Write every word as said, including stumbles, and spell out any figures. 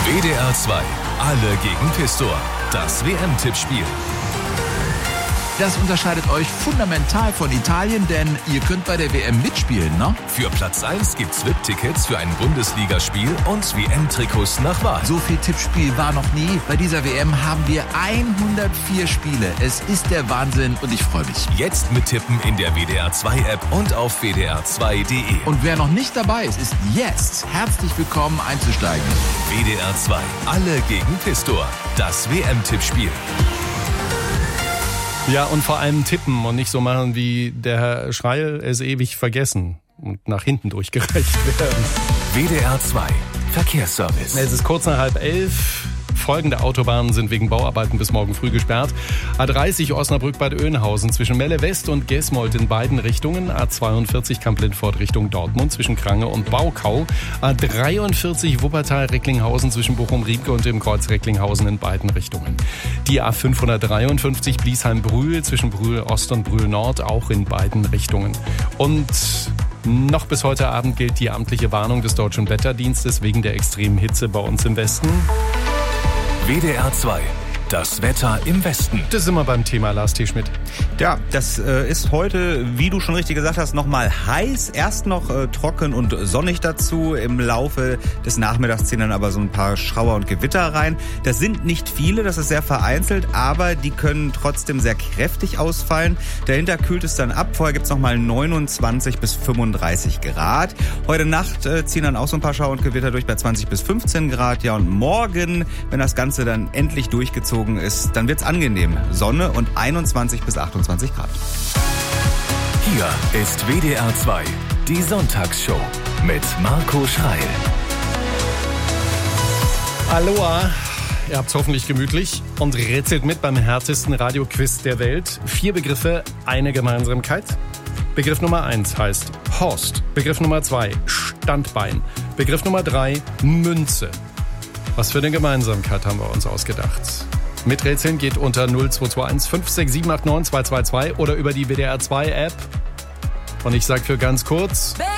W D R zwei, alle gegen Pistor. Das W M-Tippspiel. Das unterscheidet euch fundamental von Italien, denn ihr könnt bei der W M mitspielen, ne? Für Platz eins gibt's V I P-Tickets für ein Bundesligaspiel und W M-Trikots nach Wahl. So viel Tippspiel war noch nie. Bei dieser W M haben wir hundertvier Spiele. Es ist der Wahnsinn und ich freue mich. Jetzt mittippen in der W D R zwei App und auf w d r zwei punkt d e. Und wer noch nicht dabei ist, ist jetzt herzlich willkommen einzusteigen. W D R zwei, alle gegen Pistor. Das W M-Tippspiel. Ja, und vor allem tippen und nicht so machen wie der Herr Schreil, es ewig vergessen und nach hinten durchgereicht werden. W D R zwei, Verkehrsservice. Es ist kurz nach halb elf. Folgende Autobahnen sind wegen Bauarbeiten bis morgen früh gesperrt. A dreißig Osnabrück-Bad Oeynhausen zwischen Melle West und Gesmold in beiden Richtungen. A zweiundvierzig Kamp-Lindfort Richtung Dortmund zwischen Krange und Baukau. A dreiundvierzig Wuppertal-Recklinghausen zwischen Bochum-Riemke und dem Kreuz Recklinghausen in beiden Richtungen. Die A fünfhundertdreiundfünfzig Bliesheim-Brühl zwischen Brühl Ost und Brühl Nord auch in beiden Richtungen. Und noch bis heute Abend gilt die amtliche Warnung des Deutschen Wetterdienstes wegen der extremen Hitze bei uns im Westen. W D R zwei, das Wetter im Westen. Das sind wir beim Thema, Lars T. Schmidt. Ja, das äh, ist heute, wie du schon richtig gesagt hast, nochmal heiß. Erst noch äh, trocken und sonnig dazu. Im Laufe des Nachmittags ziehen dann aber so ein paar Schauer und Gewitter rein. Das sind nicht viele, das ist sehr vereinzelt, aber die können trotzdem sehr kräftig ausfallen. Dahinter kühlt es dann ab. Vorher gibt's nochmal neunundzwanzig bis fünfunddreißig Grad. Heute Nacht äh, ziehen dann auch so ein paar Schauer und Gewitter durch bei zwanzig bis fünfzehn Grad. Ja, und morgen, wenn das Ganze dann endlich durchgezogen ist, dann wird's angenehm. Sonne und einundzwanzig bis achtundzwanzig Grad. Hier ist W D R zwei, die Sonntagsshow mit Marco Schreil. Aloha, ihr habt's hoffentlich gemütlich und rätselt mit beim härtesten Radioquiz der Welt. Vier Begriffe, eine Gemeinsamkeit. Begriff Nummer eins heißt Horst. Begriff Nummer zwei, Standbein. Begriff Nummer drei, Münze. Was für eine Gemeinsamkeit haben wir uns ausgedacht? Miträtseln geht unter null zwei zwei eins fünf sechs sieben acht neun zwei zwei zwei oder über die W D R zwei App. Und ich sag für ganz kurz...